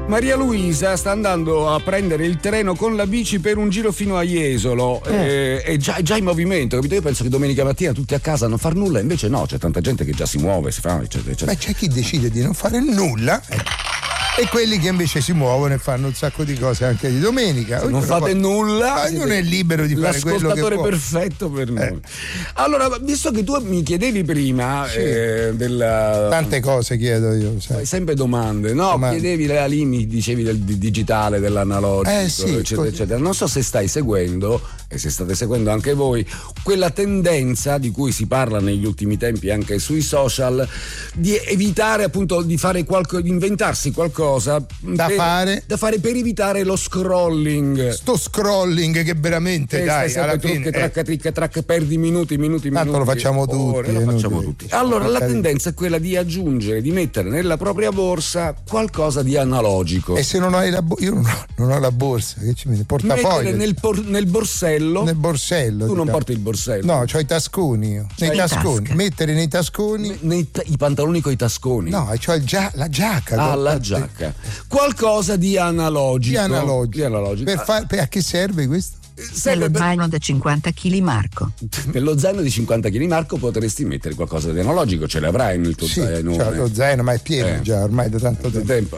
Maria Luisa sta andando a prendere il treno con la bici per un giro fino a Jesolo, è già in movimento, capito? Io penso che domenica mattina tutti a casa a non far nulla, invece no, c'è tanta gente che già si muove, si fa, eccetera. Ma c'è chi decide di non fare nulla e quelli che invece si muovono e fanno un sacco di cose anche di domenica. Se non fate nulla, non è libero di fare quello che l'ascoltatore può. Perfetto per noi. Allora, visto che tu mi chiedevi prima della tante cose chiedo io, sai. Sempre domande, no? Chiedevi lì, mi dicevi del digitale, dell'analogico, eccetera, eccetera. Non so se stai seguendo, e se state seguendo anche voi, quella tendenza di cui si parla negli ultimi tempi anche sui social, di evitare appunto di fare di inventarsi qualcosa da fare per evitare lo scrolling. Sto scrolling che veramente dai, alla fine track, perdi minuti. Tanto lo facciamo tutti. Allora la tendenza è quella di aggiungere, di mettere nella propria borsa qualcosa di analogico. E se non hai io non ho la borsa, che ci mette? Portafoglio. Mettere nel borsello. Nel borsello. Tu non porti il borsello? No, c'ho i tasconi io. Nei tasconi. Mettere nei tasconi. I pantaloni con i tasconi. No, c'ho la giacca. La giacca. Qualcosa di analogico. A che serve questo? Nello zaino da 50 kg Marco. Nello zaino di 50 kg Marco potresti mettere qualcosa di analogico, ce l'avrai nel tuo zaino. Cioè, lo zaino, ma è pieno già ormai da tanto tempo.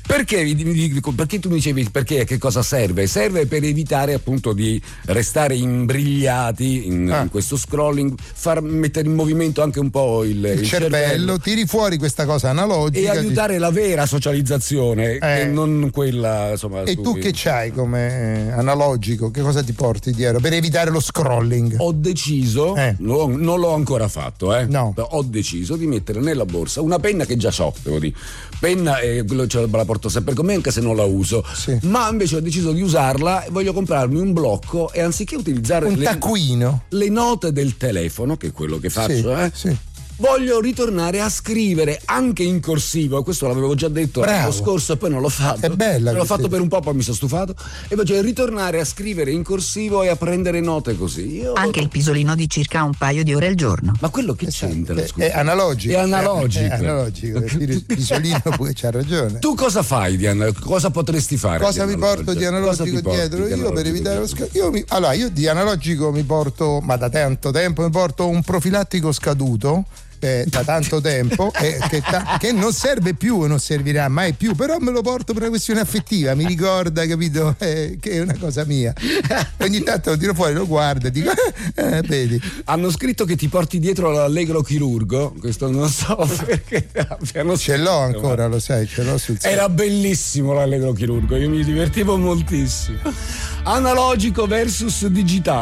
Perché tu mi dicevi perché che cosa serve? Serve per evitare appunto di restare imbrigliati in questo scrolling, mettere in movimento anche un po' il cervello, tiri fuori questa cosa analogica e aiutare la vera socializzazione e non quella, insomma. E tu che c'hai come analogico? Che cosa ti porti dietro per evitare lo scrolling? Ho deciso, non l'ho ancora fatto, no. Ho deciso di mettere nella borsa una penna che già so, devo dire. Penna la porto sempre con me anche se non la uso, ma invece ho deciso di usarla e voglio comprarmi un blocco e anziché utilizzare le note del telefono, che è quello che faccio, voglio ritornare a scrivere anche in corsivo. Questo l'avevo già detto l'anno scorso e poi non l'ho fatto. È bella. L'ho fatto per un po', poi mi sono stufato e voglio ritornare a scrivere in corsivo e a prendere note così. Anche il pisolino di circa un paio di ore al giorno. Ma quello che c'entra? È analogico. È analogico. È analogico. Il pisolino pure c'ha ragione. Tu cosa fai di analogico? Cosa potresti fare? Cosa mi porto di analogico dietro? Io per evitare lo io di analogico mi porto, ma da tanto tempo, mi porto un profilattico scaduto. Da tanto tempo che non serve più e non servirà mai più, però me lo porto per una questione affettiva, mi ricorda, capito, che è una cosa mia. Ogni tanto lo tiro fuori, lo guardo e dico vedi. Hanno scritto che ti porti dietro l'allegro chirurgo, questo non so perché ce l'ho ancora, lo sai, ce l'ho sul sito. Era bellissimo l'allegro chirurgo, io mi divertivo moltissimo. Analogico versus digitale.